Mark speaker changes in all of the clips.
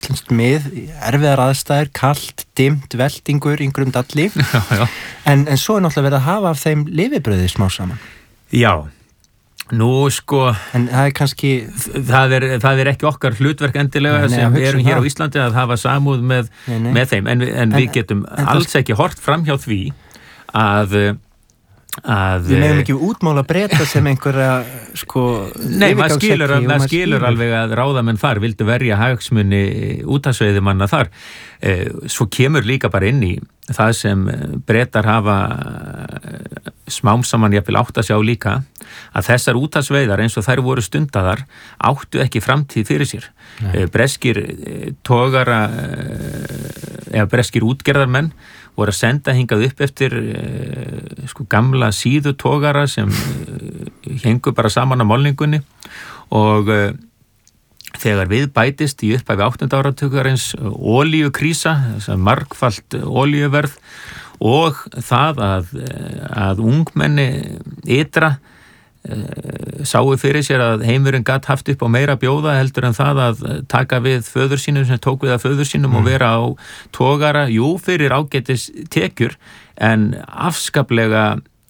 Speaker 1: mið, erfiðar aðstæður, kalt, dimmt, veltingur, einhverjum dalli.
Speaker 2: Já.
Speaker 1: En svo náttúrulega verið að hafa af þeim lifibrauði smá saman.
Speaker 2: Já, nú sko...
Speaker 1: En það kannski...
Speaker 2: Það er ekki okkar hlutverk endilega sem við erum hér á Íslandi að hafa samúð með þeim, en við getum alls ekki hort fram hjá því að
Speaker 1: við meðum ekki útmála Breta sem einhverja
Speaker 2: Nei, maður skilur alveg að ráðamenn þar vildu verja hagsmuni úthafsveiðimanna þar. Svo kemur líka bara inn í það sem Bretar hafa smám saman jafnvel átt að sjá líka, að þessar úthafsveiðar eins og þær voru stundaðar áttu ekki framtíð fyrir sér. Breskir togara eða breskir útgerðarmenn voru að senda hingað upp eftir gamla síðutogara sem hengu bara saman á málningunni og þegar við bætist í upphafi 8. áratugarins olíukrísa, margfalt olíuverð og það að ungmenni ytra sáu fyrir sér að heimurinn gat haft upp á meira bjóða heldur en það að taka við föður sínum sem tók við að föður sínum og vera á togara, fyrir ágætis tekjur en afskaplega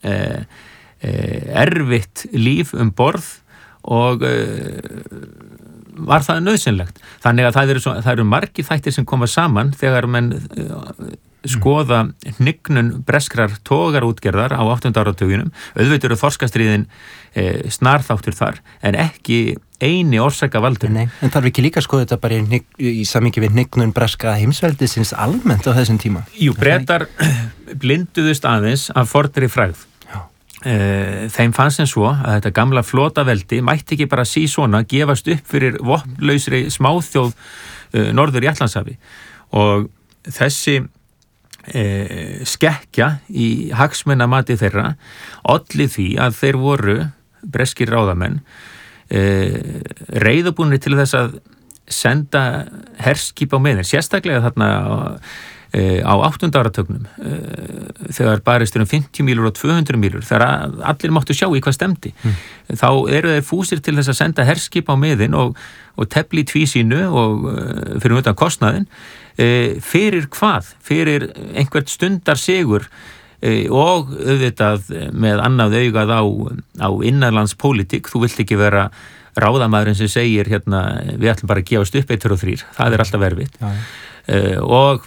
Speaker 2: erfitt líf borð og var það nauðsynlegt. Þannig að það eru margir þættir sem koma saman þegar menn skoða hnignun breskrar togarútgerðar á 8. áratuginum. Auðvitað eru þorskastríðin snarþáttur þar, en ekki eini orsakavaldur.
Speaker 1: Nei, en þarf ekki líka að skoða þetta bara í samhengi við hnignun breska heimsveldisins almennt á þessum tíma?
Speaker 2: Jú, Bretar blinduðust aðeins af fornri frægð. Þeim fannst sem svo að þetta gamla flotaveldi mætti ekki bara svona gefast upp fyrir vopnlausri smáþjóð norður í Atlantshafi og þessi skekkja í hagsmunamati þeirra olli því að þeir voru breskir ráðamenn reiðubúnir til þess að senda herskip á meðin, sérstaklega þarna á 8. áratugnum þegar barist 50 mílur og 200 mílur, þegar allir máttu sjá í hvað stemdi. Þá eru þeir fúsir til þess að senda herskip á meðin og tefli í tvísýnu og fyrir utan kostnaðinn fyrir hvað? Fyrir einhvert stundar sigur og auðvitað með annað augað á innanlandspólitík. Þú vilt ekki vera ráðamaðurinn sem segir við ætlum bara að gefast upp 1, 2 og 3. Það er alltaf erfitt. Og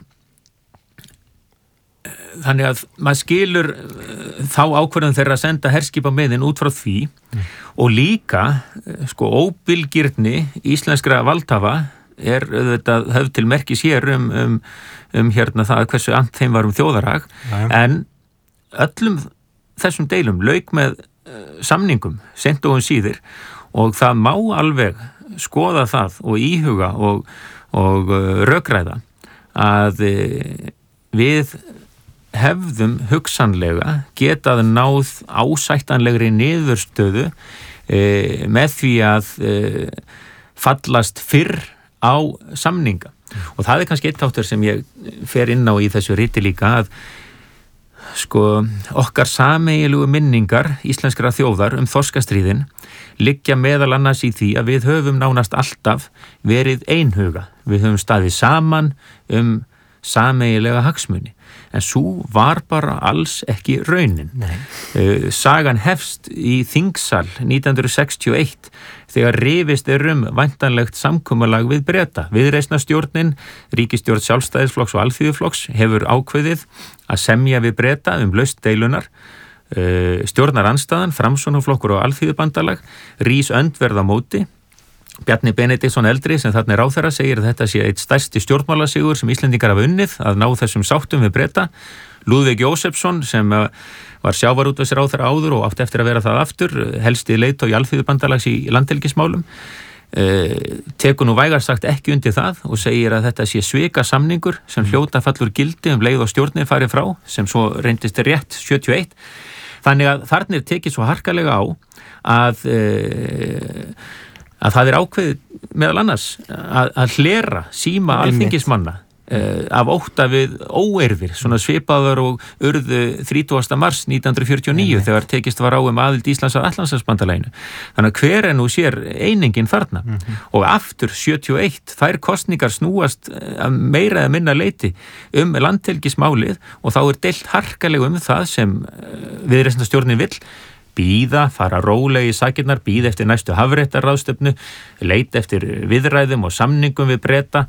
Speaker 2: þannig að maður skilur þá ákvörðun þeirra að senda herskip á meðin út frá því og líka óbilgirni íslenskra valdhafa er auðvitað höfð til merkis hér um það hversu ant þeim var þjóðarhag, en öllum þessum deilum lauk með samningum seint og síðir og það má alveg skoða það og íhuga og rökræða að við hefðum hugsanlega getað náð ásættanlegri niðurstöðu með því að fallast fyrr á samninga. Og það er kannski eitt þáttur sem ég fer inn á í þessu riti líka að okkar sameiginlegu minningar íslenskra þjóðar þorskastríðin liggja meðal annars í því að við höfum nánast alltaf verið einhuga. Við höfum staðið saman sameiginlega hagsmuni. En svo var bara alls ekki raunin. Sagan hefst í þingsal 1961 þegar rifist væntanlegt samkomulag við Breta. Viðreisnarstjórnin, ríkisstjórn Sjálfstæðisflokks og Alþýðuflokks hefur ákveðið að semja við Breta lausn deilunar. Stjórnarandstaðan, Framsóknarflokkur og Alþýðubandalag rís öndverð á móti. Bjarni Benediktsson eldri sem þarna ráðherra segir að þetta sé eitt stærsti stjórnmálasigur sem Íslendingar hafa unnið að ná þessum sáttum við Breta. Lúðvík Jósefsson sem var sjávarútvegsráðherra áður og átti eftir að vera það aftur, helsti leiðtogi Alþýðubandalags í landhelgismálum, tekur nú vægast sagt ekki undir það og segir að þetta sé svika samningur sem hljóta fallur gildi leið og stjórnin farið frá, sem svo reyndist rétt 71. Þannig að þarna tekið svo harkalega á að það er ákveðið meðal annars að hlera síma alþingismanna af ótta við óeirðir, svona svipaður og urðu 30. mars 1949 þegar tekist var á aðild Íslands að Atlantshafsbandalaginu. Þannig að hver nú sér einingin þarna og aftur 71, þær kosningar snúast meira eða minna leyti landhelgismálið og þá deilt harkalega það sem viðreisnarstjórnin vill bíða, fara rólega í sakirnar, bíða eftir næstu hafréttarráðstefnu, leita eftir viðræðum og samningum við Breta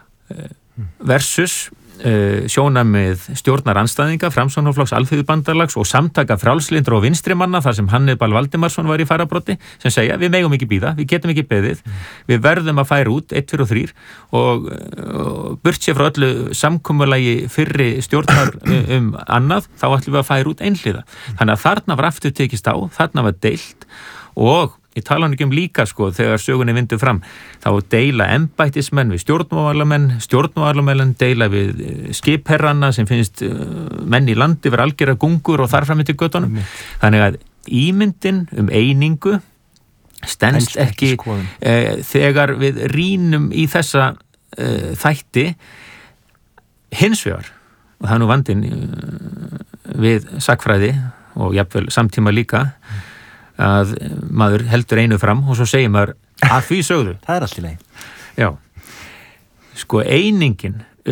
Speaker 2: versus sjónarmið stjórnarandstæðinga, Framsóknarflokks, Alþýðubandalags og samtaka frjálslyndra og vinstrimanna þar sem Hannibal Valdimarsson var í fararbroddi sem segja, við megum ekki bíða, við getum ekki beðið, við verðum að færa út 1, 2 og 3 og burt sér frá öllu samkomulagi fyrri stjórnar annað, þá ætlum við að færa út einhliða. Þannig að þarna var aftur tekist á, þarna var deilt og ég tala ekki líka þegar sögunni vindur fram, þá deila embættismenn við stjórnmálamenn deila við skipherrana sem finnst menn í landi vera algera gungur og þar fram til göttunum. Þannig að ímyndin einingu stenst ekki þegar við rýnum í þessa þætti hins vegar, og það nú vandinn við sagnfræði og jafnvel samtíma líka að maður heldur einu fram og svo segir maður að því sögðu.
Speaker 1: Það allt í lagi.
Speaker 2: Já. Einingin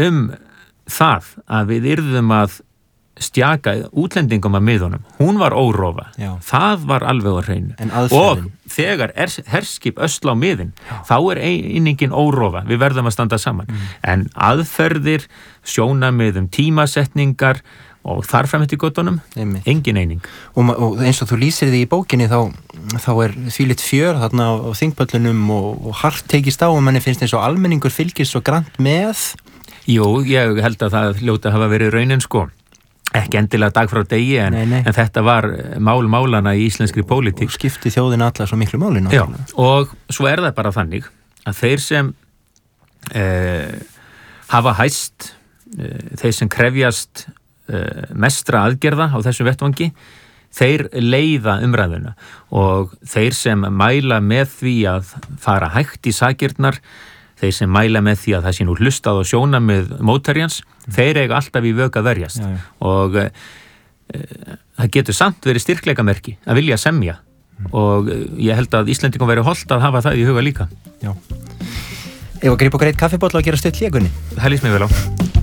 Speaker 2: það að við yrðum að stjaka útlendingum að miðunum, hún var órofa. Já. Það var alveg á hreinu. Og þegar herskip ösla á miðin, þá einingin órofa. Við verðum að standa saman. En aðferðir, sjónarmið tímasetningar og þar fram eftir göttunum, engin eining.
Speaker 1: Og eins og þú lýsir því í bókinni þá þvílíkt fjör þarna á þingpöllunum og hart tekist á og manni finnst eins og almenningur fylgist svo grannt með.
Speaker 2: Jú, ég held að það hljóti að hafa verið raunin ekki endilega dag frá degi en þetta var málana í íslenskri pólitík.
Speaker 1: Og skipti þjóðina alla svo miklu máli.
Speaker 2: Já, og svo það bara þannig að þeir sem hafa hæst, þeir sem krefjast mestra aðgerða á þessu vettvangi, þeir leiða umræðuna og þeir sem mæla með því að fara hægt í sakirnar, þeir sem mæla með því að það sé nú hlustað og sjónarmið mótherjans, þeir eiga alltaf í vök að verjast. Og það getur samt verið styrkleikamerki að vilja semja og ég held að Íslendingum verið hollt að hafa það í huga líka.
Speaker 1: Já. Ef að grípa greit kaffibolla og gera stutt hlé, Gunni.
Speaker 2: Það líst mér vel á.